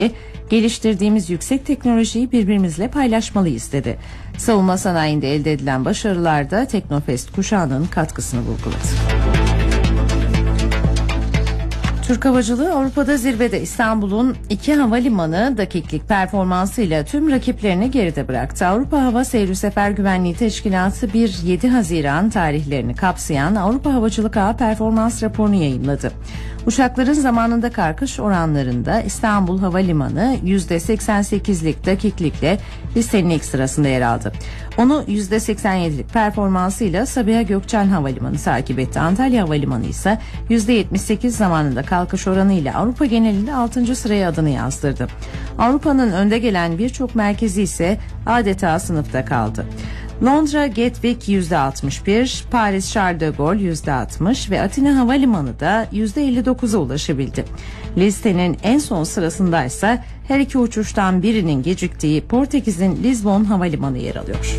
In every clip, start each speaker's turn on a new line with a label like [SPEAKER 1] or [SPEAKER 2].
[SPEAKER 1] geliştirdiğimiz yüksek teknolojiyi birbirimizle paylaşmalıyız dedi. Savunma sanayinde elde edilen başarılarda Teknofest kuşağının katkısını vurguladı. Türk Havacılığı Avrupa'da zirvede. İstanbul'un 2 havalimanı dakiklik performansıyla tüm rakiplerini geride bıraktı. Avrupa Hava Seyir Sefer Güvenliği Teşkilatı 1-7 Haziran tarihlerini kapsayan Avrupa Havacılık Ağı Performans raporunu yayımladı. Uçakların zamanında kalkış oranlarında İstanbul Havalimanı %88'lik dakiklikle listenin ilk sırasında yer aldı. Onu %87'lik performansıyla Sabiha Gökçen Havalimanı takip etti. Antalya Havalimanı ise %78 zamanında kalkış oranıyla Avrupa genelinde 6. sıraya adını yazdırdı. Avrupa'nın önde gelen birçok merkezi ise adeta sınıfta kaldı. Londra Gatwick %61, Paris Charles de Gaulle %60 ve Atina Havalimanı da %59'a ulaşabildi. Listenin en son sırasındaysa her iki uçuştan birinin geciktiği Portekiz'in Lisbon Havalimanı yer alıyor.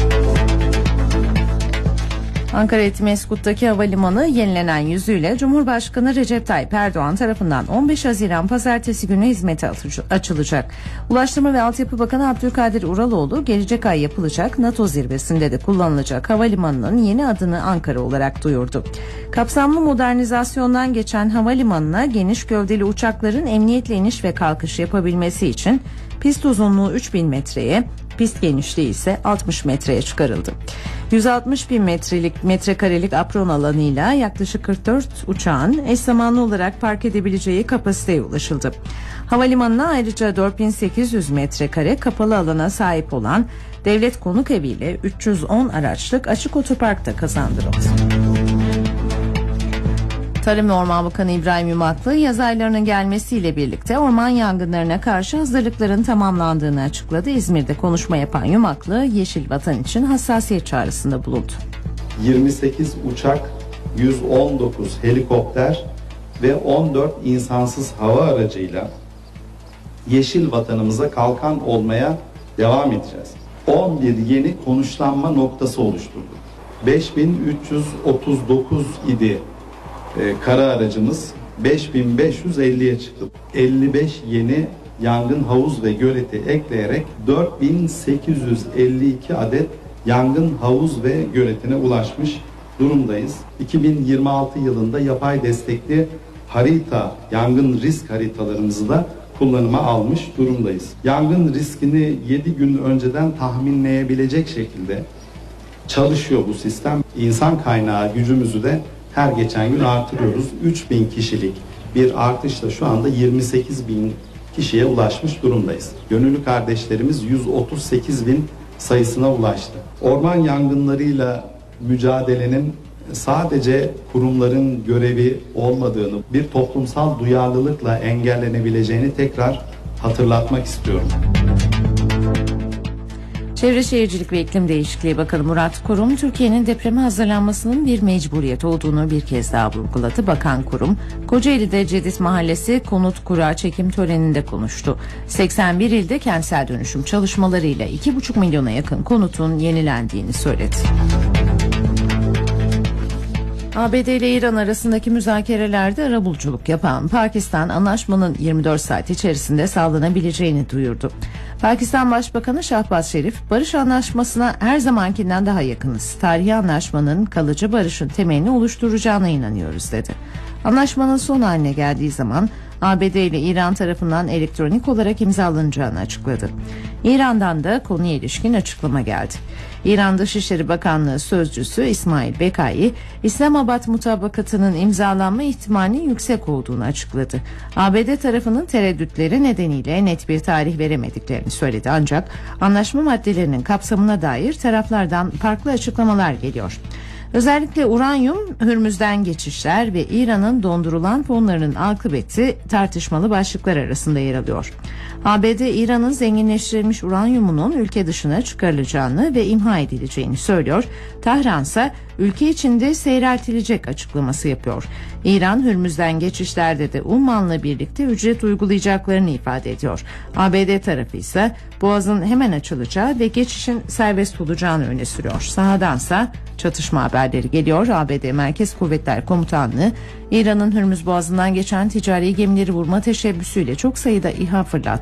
[SPEAKER 1] Ankara Etimeskut'taki havalimanı yenilenen yüzüyle Cumhurbaşkanı Recep Tayyip Erdoğan tarafından 15 Haziran Pazartesi günü hizmete açılacak. Ulaştırma ve Altyapı Bakanı Abdülkadir Uraloğlu gelecek ay yapılacak NATO zirvesinde de kullanılacak havalimanının yeni adını Ankara olarak duyurdu. Kapsamlı modernizasyondan geçen havalimanına geniş gövdeli uçakların emniyetle iniş ve kalkış yapabilmesi için pist uzunluğu 3000 metreye, pist genişliği ise 60 metreye çıkarıldı. 160 bin metrekarelik apron alanıyla yaklaşık 44 uçağın eş zamanlı olarak park edebileceği kapasiteye ulaşıldı. Havalimanına ayrıca 4800 metrekare kapalı alana sahip olan devlet konuk eviyle 310 araçlık açık otopark da kazandırıldı. Tarım ve Orman Bakanı İbrahim Yumaklı yaz aylarının gelmesiyle birlikte orman yangınlarına karşı hazırlıkların tamamlandığını açıkladı. İzmir'de konuşma yapan Yumaklı, Yeşil Vatan için hassasiyet çağrısında bulundu.
[SPEAKER 2] 28 uçak, 119 helikopter ve 14 insansız hava aracıyla Yeşil Vatanımıza kalkan olmaya devam edeceğiz. 11 yeni konuşlanma noktası oluşturduk. 5339 idi kara aracımız, 5550'ye çıktı. 55 yeni yangın havuz ve göleti ekleyerek 4852 adet yangın havuz ve göletine ulaşmış durumdayız. 2026 yılında yapay destekli harita, yangın risk haritalarımızı da kullanıma almış durumdayız. Yangın riskini 7 gün önceden tahminleyebilecek şekilde çalışıyor bu sistem. İnsan kaynağı gücümüzü de her geçen gün artırıyoruz. 3000 kişilik bir artışla şu anda 28 bin kişiye ulaşmış durumdayız. Gönüllü kardeşlerimiz 138 bin sayısına ulaştı. Orman yangınlarıyla mücadelenin sadece kurumların görevi olmadığını, bir toplumsal duyarlılıkla engellenebileceğini tekrar hatırlatmak istiyorum.
[SPEAKER 1] Çevre Şehircilik ve İklim Değişikliği Bakanı Murat Kurum, Türkiye'nin depreme hazırlanmasının bir mecburiyet olduğunu bir kez daha vurguladı. Bakan Kurum, Kocaeli'de Cedis Mahallesi konut kura çekim töreninde konuştu. 81 ilde kentsel dönüşüm çalışmalarıyla 2,5 milyona yakın konutun yenilendiğini söyledi. ABD ile İran arasındaki müzakerelerde arabuluculuk yapan Pakistan, anlaşmanın 24 saat içerisinde sağlanabileceğini duyurdu. Pakistan Başbakanı Şahbaz Şerif, barış anlaşmasına her zamankinden daha yakınız. Tarihi anlaşmanın kalıcı barışın temelini oluşturacağına inanıyoruz dedi. Anlaşmanın son haline geldiği zaman ABD ile İran tarafından elektronik olarak imzalanacağını açıkladı. İran'dan da konuya ilişkin açıklama geldi. İran Dışişleri Bakanlığı Sözcüsü İsmail Bekai, İslamabad mutabakatının imzalanma ihtimalinin yüksek olduğunu açıkladı. ABD tarafının tereddütleri nedeniyle net bir tarih veremediklerini söyledi, ancak anlaşma maddelerinin kapsamına dair taraflardan farklı açıklamalar geliyor. Özellikle uranyum, Hürmüz'den geçişler ve İran'ın dondurulan fonlarının akıbeti tartışmalı başlıklar arasında yer alıyor. ABD, İran'ın zenginleştirilmiş uranyumunun ülke dışına çıkarılacağını ve imha edileceğini söylüyor. Tahran ise ülke içinde seyreltilecek açıklaması yapıyor. İran, Hürmüz'den geçişlerde de Umman'la birlikte ücret uygulayacaklarını ifade ediyor. ABD tarafı ise Boğaz'ın hemen açılacağı ve geçişin serbest olacağını öne sürüyor. Sahadansa çatışma haberleri haberleri geliyor. ABD Merkez Kuvvetler Komutanlığı İran'ın Hürmüz Boğazı'ndan geçen ticari gemileri vurma teşebbüsüyle çok sayıda İHA fırlattı.